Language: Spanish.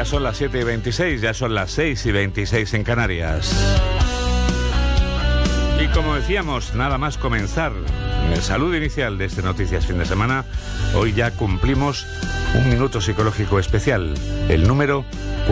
Ya son las 7:26, ya son las 6:26 en Canarias. Y como decíamos, nada más comenzar el saludo inicial de este Noticias Fin de Semana, hoy ya cumplimos un minuto psicológico especial, el número